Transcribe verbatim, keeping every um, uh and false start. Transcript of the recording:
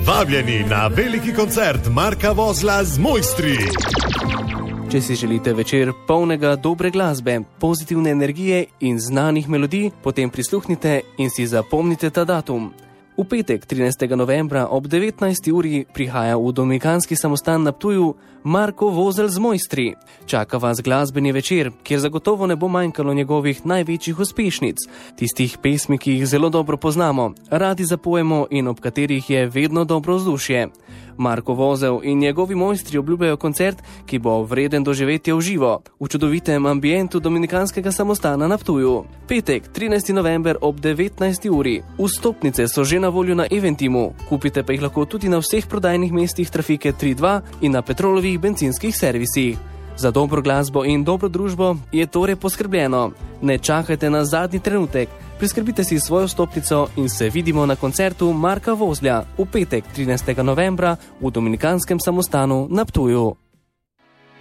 Vabljeni na veliki koncert Marka Vozla z Mojstri. Če si želite večer polnega dobre glasbe, pozitivne energije in znanih melodij, potem prisluhnite in si zapomnite ta datum. V petek, trinajstega novembra ob devetnajsti uri prihaja v dominikanski samostan na Ptuju Marko Vozelj z Mojstri. Čaka vas glasbeni večer, kjer zagotovo ne bo manjkalo njegovih največjih uspešnic, tistih pesmi, ki jih zelo dobro poznamo, radi zapojemo in ob katerih je vedno dobro vzdušje. Marko Vozelj in njegovi mojstri obljubljajo koncert, ki bo vreden doživetja v živo, v čudovitem ambientu dominikanskega samostana na Ptuju. Petek, trinajsti november ob devetnajsti uri. Vstopnice so že na voljo na Eventimu, kupite pa jih lahko tudi na vseh prodajnih mestih Trafike tri dva in na Petrolovih bencinskih servisih. Za dobro glasbo in dobro družbo je torej poskrbljeno. Ne čakajte na zadnji trenutek, priskrbite si svojo vstopnico in se vidimo na koncertu Marka Vozlja v petek, trinajstega novembra v dominikanskem samostanu na Ptuju.